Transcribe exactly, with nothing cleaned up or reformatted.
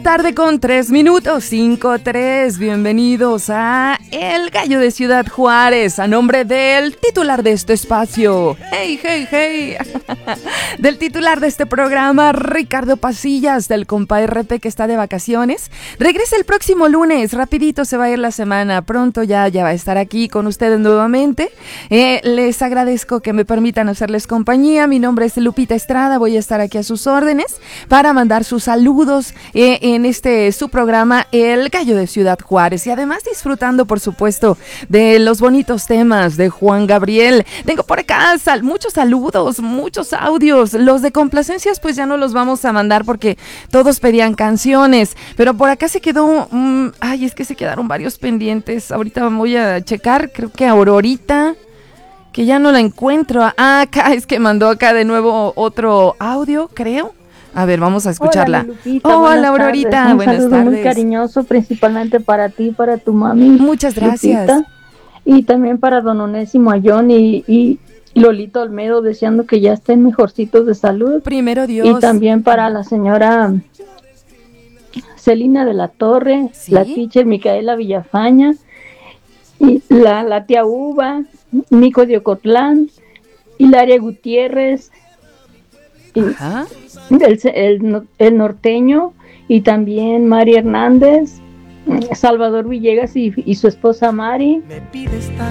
tarde con tres minutos, cinco tres. Bienvenidos a El Gallo de Ciudad Juárez, a nombre del titular de este espacio. Hey, hey, hey. Del titular de este programa, Ricardo Pasillas, del compa R P que está de vacaciones. Regresa el próximo lunes, rapidito se va a ir la semana, pronto ya, ya va a estar aquí con ustedes nuevamente. Eh, les agradezco que me permitan hacerles compañía. Mi nombre es Lupita Estrada, voy a estar aquí a sus órdenes para mandar sus saludos eh, en este su programa El Gallo de Ciudad Juárez, y además disfrutando por supuesto de los bonitos temas de Juan Gabriel. Tengo por acá sal, muchos saludos, muchos audios. Los de complacencias pues ya no los vamos a mandar porque todos pedían canciones, pero por acá se quedó um, ay es que se quedaron varios pendientes. Ahorita voy a checar, creo que Aurorita, que ya no la encuentro. Ah, acá es que mandó acá de nuevo otro audio, creo. A ver, vamos a escucharla. Hola, Lupita, hola, Aurorita. Un buenas saludo tardes. Muy cariñoso, principalmente para ti, para tu mami. Muchas gracias. Lupita, y también para don Onésimo Ayón y, y Lolito Olmedo, deseando que ya estén mejorcitos de salud. Primero Dios. Y también para la señora Celina de la Torre, ¿sí? La teacher Micaela Villafaña, y la, la tía Uva, Nico de Ocotlán, Hilaria Gutiérrez, y Ajá. el, el, el norteño, y también Mari Hernández, Salvador Villegas y, y su esposa Mari. Me pides